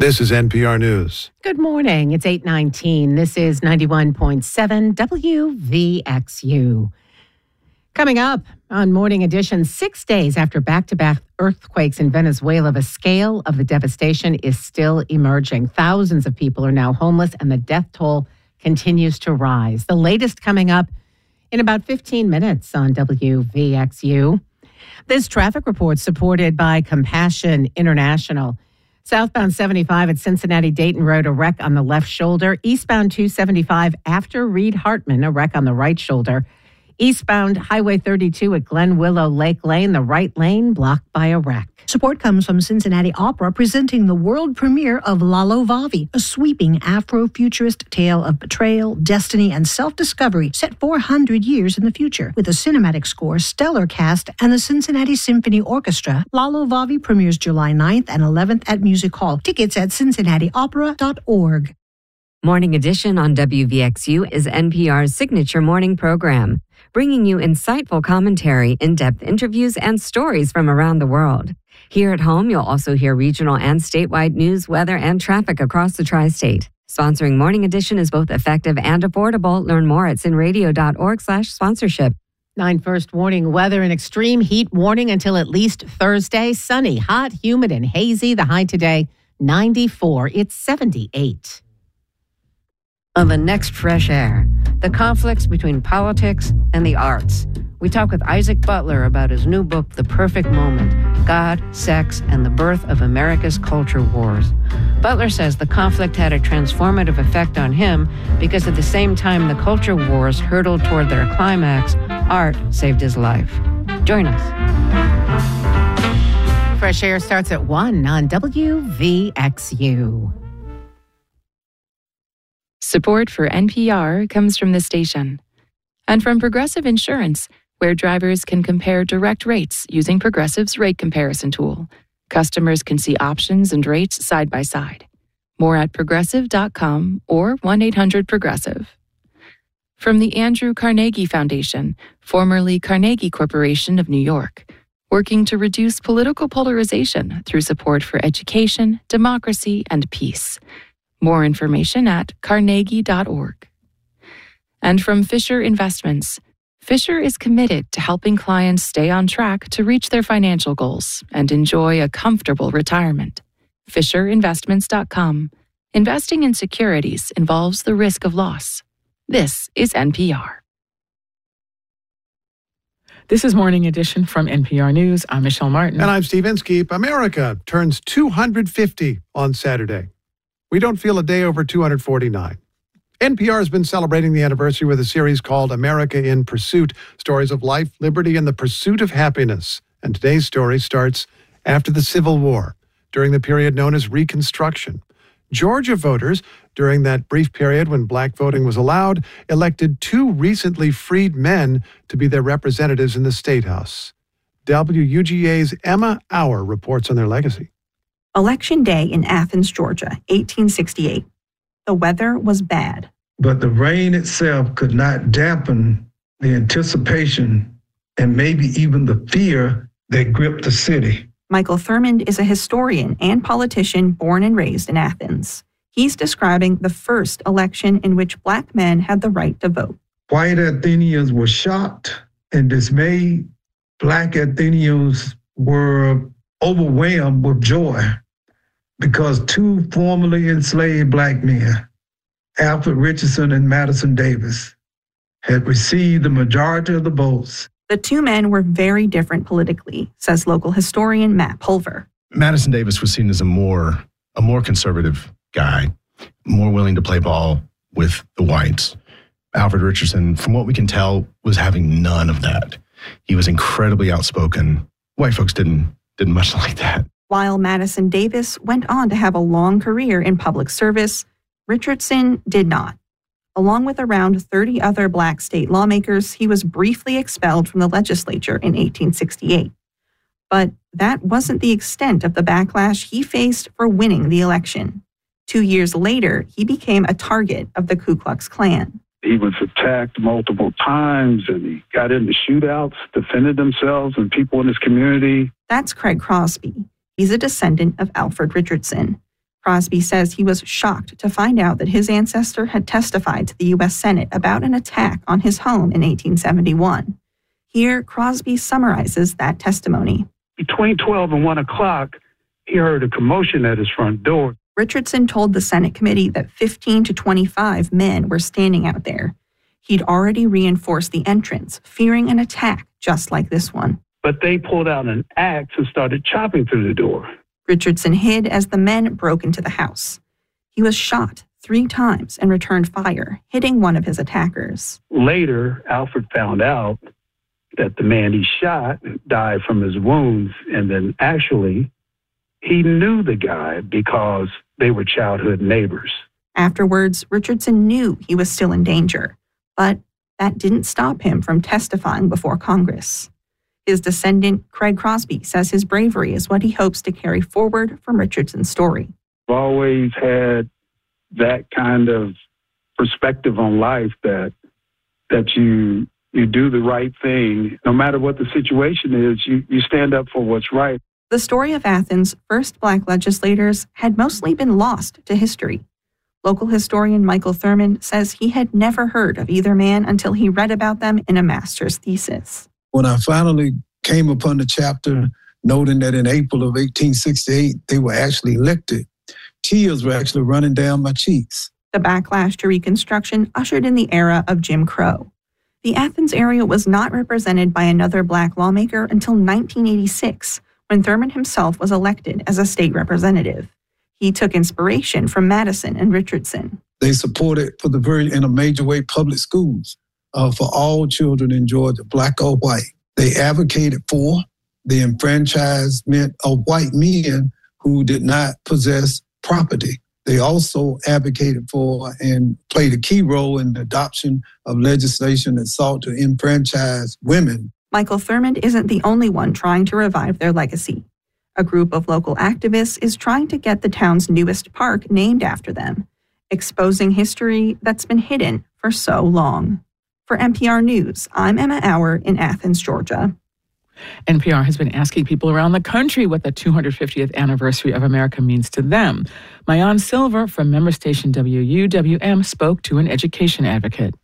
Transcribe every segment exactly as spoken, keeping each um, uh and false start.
This is N P R News. Good morning. It's eight nineteen. This is ninety-one point seven W V X U. Coming up on Morning Edition, six days after back-to-back earthquakes in Venezuela, the scale of the devastation is still emerging. Thousands of people are now homeless, and the death toll continues to rise. The latest coming up in about fifteen minutes on W V X U. This traffic report supported by Compassion International. Southbound seventy-five at Cincinnati-Dayton Road, a wreck on the left shoulder. Eastbound two seventy-five after Reed-Hartman, a wreck on the right shoulder. Eastbound Highway thirty-two at Glen Willow Lake Lane, the right lane blocked by a wreck. Support comes from Cincinnati Opera presenting the world premiere of Lalo Vavi, a sweeping Afro-futurist tale of betrayal, destiny, and self-discovery set four hundred years in the future. With a cinematic score, stellar cast, and the Cincinnati Symphony Orchestra, Lalo Vavi premieres July ninth and eleventh at Music Hall. Tickets at cincinnati opera dot org. Morning Edition on W V X U is N P R's signature morning program, bringing you insightful commentary, in-depth interviews, and stories from around the world. Here at home, you'll also hear regional and statewide news, weather, and traffic across the tri-state. Sponsoring Morning Edition is both effective and affordable. Learn more at cinradio.org slash sponsorship. Nine first warning, weather and extreme heat warning until at least Thursday. Sunny, hot, humid, and hazy. The high today, ninety-four. It's seventy-eight. On the next Fresh Air, the conflicts between politics and the arts. We talk with Isaac Butler about his new book, The Perfect Moment, God, Sex, and the Birth of America's Culture Wars. Butler says the conflict had a transformative effect on him because at the same time the culture wars hurtled toward their climax, art saved his life. Join us. Fresh Air starts at one on W V X U. Support for N P R comes from the station and from Progressive Insurance, where drivers can compare direct rates using Progressive's rate comparison tool. Customers can see options and rates side by side. More at progressive dot com or one eight hundred progressive. From the Andrew Carnegie Foundation, formerly Carnegie Corporation of New York, working to reduce political polarization through support for education, democracy, and peace. More information at carnegie dot org. And from Fisher Investments, Fisher is committed to helping clients stay on track to reach their financial goals and enjoy a comfortable retirement. fisher investments dot com. Investing in securities involves the risk of loss. This is N P R. This is Morning Edition from N P R News. I'm Michelle Martin. And I'm Steve Inskeep. America turns two hundred fifty on Saturday. We don't feel a day over two hundred forty-nine. N P R has been celebrating the anniversary with a series called America in Pursuit, stories of life, liberty, and the pursuit of happiness. And today's story starts after the Civil War, during the period known as Reconstruction. Georgia voters, during that brief period when black voting was allowed, elected two recently freed men to be their representatives in the State House. W U G A's Emma Auer reports on their legacy. Election Day in Athens, Georgia, eighteen sixty-eight. The weather was bad. But the rain itself could not dampen the anticipation and maybe even the fear that gripped the city. Michael Thurmond is a historian and politician born and raised in Athens. He's describing the first election in which black men had the right to vote. White Athenians were shocked and dismayed. Black Athenians were overwhelmed with joy, because two formerly enslaved black men, Alfred Richardson and Madison Davis, had received the majority of the votes. The two men were very different politically, says local historian Matt Pulver. Madison Davis was seen as a more a more conservative guy, more willing to play ball with the whites. Alfred Richardson, from what we can tell, was having none of that. He was incredibly outspoken. White folks didn't didn't much like that. While Madison Davis went on to have a long career in public service, Richardson did not. Along with around thirty other black state lawmakers, he was briefly expelled from the legislature in eighteen sixty-eight. But that wasn't the extent of the backlash he faced for winning the election. Two years later, he became a target of the Ku Klux Klan. He was attacked multiple times, and he got into shootouts, defended themselves and people in his community. That's Craig Crosby. He's a descendant of Alfred Richardson. Crosby says he was shocked to find out that his ancestor had testified to the U S Senate about an attack on his home in eighteen seventy-one. Here, Crosby summarizes that testimony. Between twelve and one o'clock, he heard a commotion at his front door. Richardson told the Senate committee that fifteen to twenty-five men were standing out there. He'd already reinforced the entrance, fearing an attack just like this one. But they pulled out an axe and started chopping through the door. Richardson hid as the men broke into the house. He was shot three times and returned fire, hitting one of his attackers. Later, Alfred found out that the man he shot died from his wounds, and then actually, he knew the guy because they were childhood neighbors. Afterwards, Richardson knew he was still in danger, but that didn't stop him from testifying before Congress. His descendant, Craig Crosby, says his bravery is what he hopes to carry forward from Richardson's story. I've always had that kind of perspective on life that that you you do the right thing. No matter what the situation is, you, you stand up for what's right. The story of Athens' first Black legislators had mostly been lost to history. Local historian Michael Thurmond says he had never heard of either man until he read about them in a master's thesis. When I finally came upon the chapter noting that in April of eighteen sixty-eight, they were actually elected, tears were actually running down my cheeks. The backlash to Reconstruction ushered in the era of Jim Crow. The Athens area was not represented by another Black lawmaker until nineteen eighty-six, when Thurmond himself was elected as a state representative. He took inspiration from Madison and Richardson. They supported, for the very, in a major way, public schools. Uh, for all children in Georgia, Black or white. They advocated for the enfranchisement of white men who did not possess property. They also advocated for and played a key role in the adoption of legislation that sought to enfranchise women. Michael Thurmond isn't the only one trying to revive their legacy. A group of local activists is trying to get the town's newest park named after them, exposing history that's been hidden for so long. For N P R News, I'm Emma Auer in Athens, Georgia. N P R has been asking people around the country what the two hundred fiftieth anniversary of America means to them. Mayan Silver from member station W U W M spoke to an education advocate.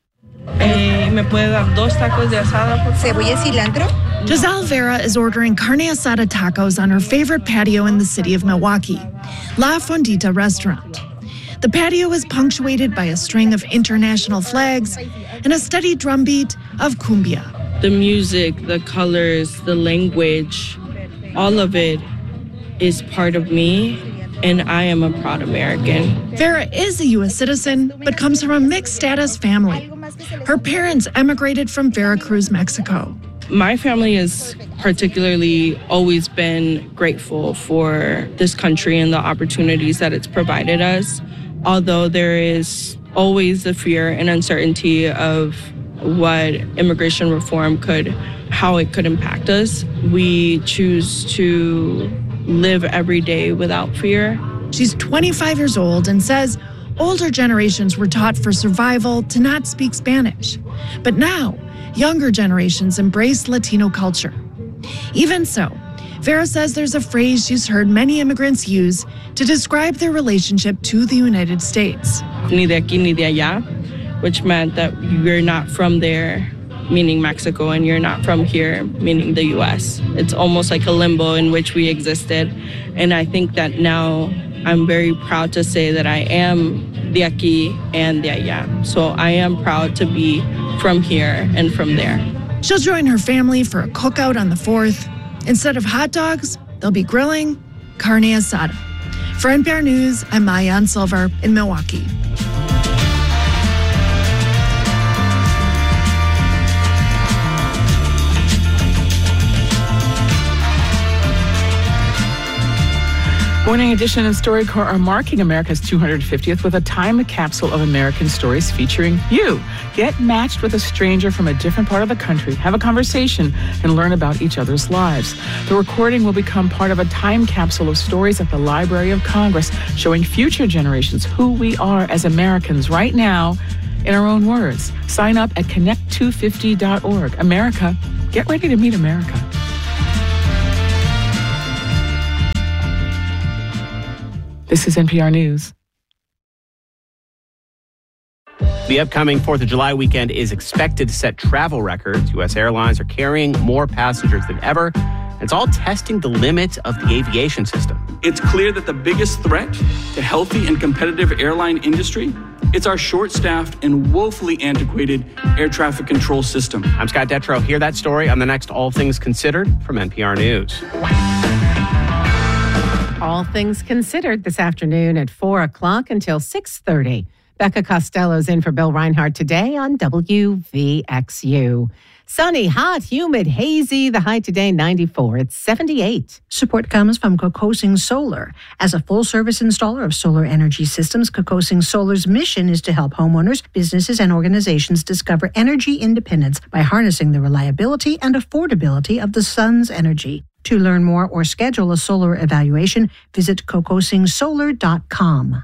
Giselle Vera is ordering carne asada tacos on her favorite patio in the city of Milwaukee, La Fondita Restaurant. The patio is punctuated by a string of international flags and a steady drumbeat of cumbia. The music, the colors, the language, all of it is part of me, and I am a proud American. Vera is a U S citizen, but comes from a mixed status family. Her parents emigrated from Veracruz, Mexico. My family has particularly always been grateful for this country and the opportunities that it's provided us. Although there is always the fear and uncertainty of what immigration reform could, how it could impact us, we choose to live every day without fear. She's twenty-five years old and says older generations were taught for survival to not speak Spanish. But now, younger generations embrace Latino culture. Even so, Vera says there's a phrase she's heard many immigrants use to describe their relationship to the United States. Ni de aquí ni de allá, which meant that you're not from there, meaning Mexico, and you're not from here, meaning the U S. It's almost like a limbo in which we existed. And I think that now I'm very proud to say that I am de aquí and de allá. So I am proud to be from here and from there. She'll join her family for a cookout on the fourth. Instead of hot dogs, they'll be grilling carne asada. For N P R News, I'm Mayan Silver in Milwaukee. Morning Edition and StoryCorps are marking America's two hundred fiftieth with a time capsule of American stories featuring you. Get matched with a stranger from a different part of the country, have a conversation, and learn about each other's lives. The recording will become part of a time capsule of stories at the Library of Congress, showing future generations who we are as Americans right now in our own words. Sign up at connect two fifty dot org. America, get ready to meet America. This is N P R News. The upcoming fourth of July weekend is expected to set travel records. U S airlines are carrying more passengers than ever. It's all testing the limits of the aviation system. It's clear that the biggest threat to healthy and competitive airline industry, it's our short-staffed and woefully antiquated air traffic control system. I'm Scott Detrow. Hear that story on the next All Things Considered from N P R News. All Things Considered this afternoon at four o'clock until six thirty. Becca Costello's in for Bill Reinhardt today on W V X U. Sunny, hot, humid, hazy. The high today, ninety-four. It's seventy-eight. Support comes from Kokosing Solar. As a full-service installer of solar energy systems, Kokosing Solar's mission is to help homeowners, businesses, and organizations discover energy independence by harnessing the reliability and affordability of the sun's energy. To learn more or schedule a solar evaluation, visit kokosing solar dot com.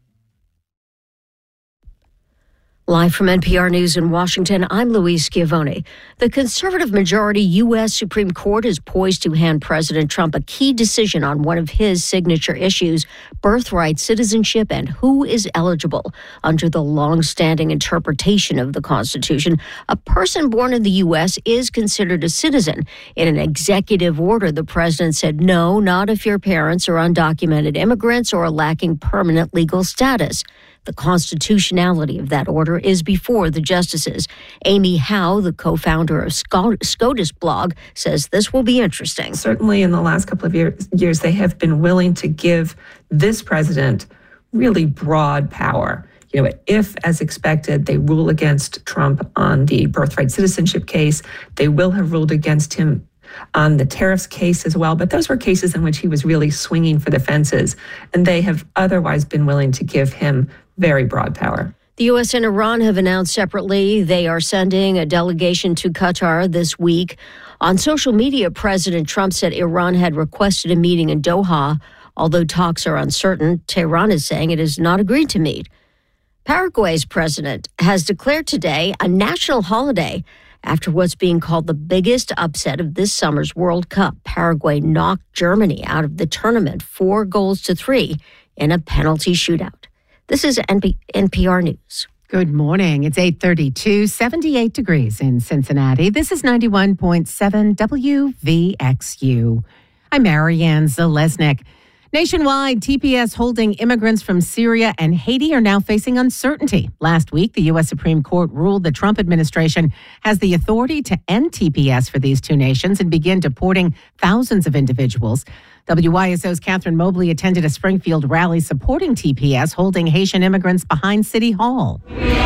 Live from N P R News in Washington, I'm Louise Schiavone. The conservative majority U S Supreme Court is poised to hand President Trump a key decision on one of his signature issues, birthright citizenship and who is eligible. Under the long-standing interpretation of the Constitution, a person born in the U S is considered a citizen. In an executive order, the president said, no, not if your parents are undocumented immigrants or lacking permanent legal status. The constitutionality of that order is before the justices. Amy Howe, the co-founder of SCOTUS blog, says this will be interesting. Certainly in the last couple of year, years, they have been willing to give this president really broad power. You know, if, as expected, they rule against Trump on the birthright citizenship case, they will have ruled against him on the tariffs case as well. But those were cases in which he was really swinging for the fences, and they have otherwise been willing to give him very broad power. The U S and Iran have announced separately they are sending a delegation to Qatar this week. On social media, President Trump said Iran had requested a meeting in Doha. Although talks are uncertain, Tehran is saying it has not agreed to meet. Paraguay's president has declared today a national holiday after what's being called the biggest upset of this summer's World Cup. Paraguay knocked Germany out of the tournament four goals to three in a penalty shootout. This is N P R News. Good morning. It's eight thirty-two, seventy-eight degrees in Cincinnati. This is ninety-one point seven W V X U. I'm Marianne Zalesnik. Nationwide, T P S holding immigrants from Syria and Haiti are now facing uncertainty. Last week, the U S Supreme Court ruled the Trump administration has the authority to end T P S for these two nations and begin deporting thousands of individuals. W Y S O's Catherine Mobley attended a Springfield rally supporting T P S holding Haitian immigrants behind City Hall.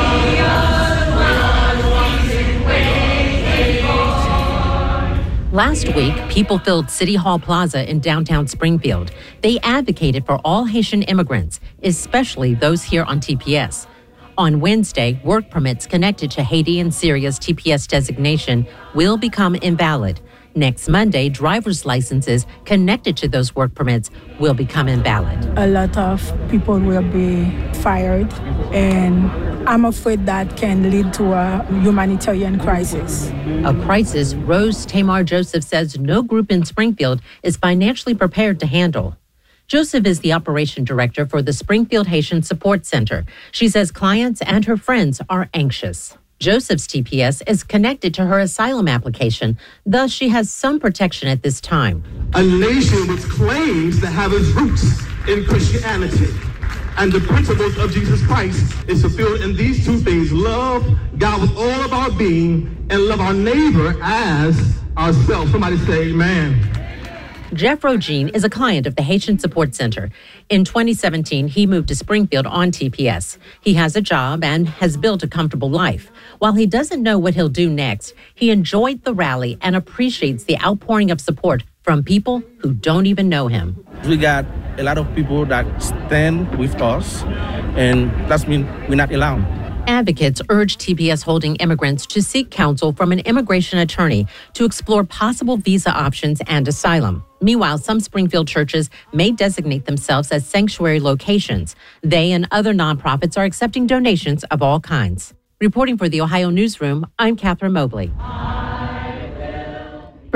Last week, people filled City Hall Plaza in downtown Springfield. They advocated for all Haitian immigrants, especially those here on T P S. On Wednesday, work permits connected to Haiti and Syria's T P S designation will become invalid. Next Monday, driver's licenses connected to those work permits will become invalid. A lot of people will be fired, and I'm afraid that can lead to a humanitarian crisis. A crisis Rose Tamar Joseph says no group in Springfield is financially prepared to handle. Joseph is the operation director for the Springfield Haitian Support Center. She says clients and her friends are anxious. Joseph's T P S is connected to her asylum application, thus she has some protection at this time. A nation which claims to have its roots in Christianity and the principles of Jesus Christ is fulfilled in these two things: love God with all of our being and love our neighbor as ourselves. Somebody say amen. Jeff Rogine is a client of the Haitian Support Center. In twenty seventeen, he moved to Springfield on T P S. He has a job and has built a comfortable life. While he doesn't know what he'll do next, he enjoyed the rally and appreciates the outpouring of support from people who don't even know him. We got a lot of people that stand with us, and that means we're not alone. Advocates urge T P S holding immigrants to seek counsel from an immigration attorney to explore possible visa options and asylum. Meanwhile, some Springfield churches may designate themselves as sanctuary locations. They and other nonprofits are accepting donations of all kinds. Reporting for the Ohio Newsroom, I'm Catherine Mobley.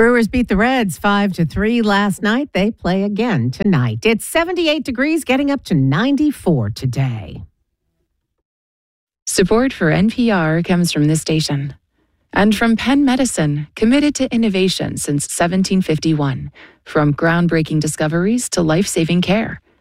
Brewers beat the Reds five to three last night. They play again tonight. It's seventy-eight degrees, getting up to ninety-four today. Support for N P R comes from this station and from Penn Medicine, committed to innovation since seventeen fifty-one. From groundbreaking discoveries to life-saving care,